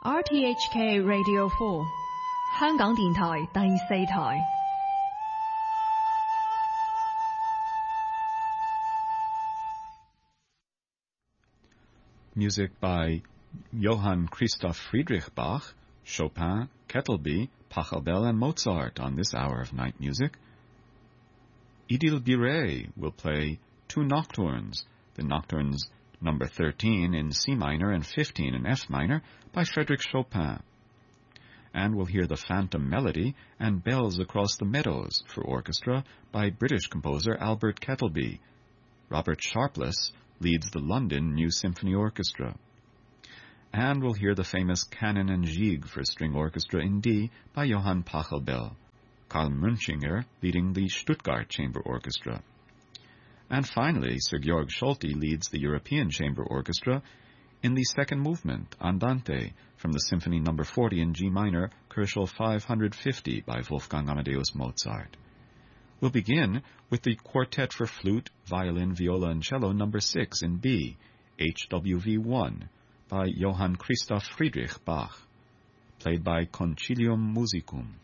RTHK Radio 4， 香港電台第4台。 Music by Johann Christoph Friedrich Bach, Chopin, Kettleby, Pachelbel, and Mozart on this hour of night music. Idil Birey will play two nocturnes, the nocturnes number 13 in C minor and 15 in F minor by Frédéric Chopin. And we'll hear the Phantom Melody and Bells Across the Meadows for orchestra by British composer Albert Kettleby. Robert Sharpless leads the London New Symphony Orchestra. And we'll hear the famous Canon and Gigue for string orchestra in D by Johann Pachelbel. Karl Münchinger leading the Stuttgart Chamber Orchestra. And finally, Sir Georg Scholti leads the European Chamber Orchestra in the second movement, Andante, from the Symphony No. 40 in G minor, Koelschel 550 by Wolfgang Amadeus Mozart. We'll begin with the Quartet for Flute, Violin, Viola, and Cello No. 6 in B, HWV 1, by Johann Christoph Friedrich Bach, played by Concilium Musicum.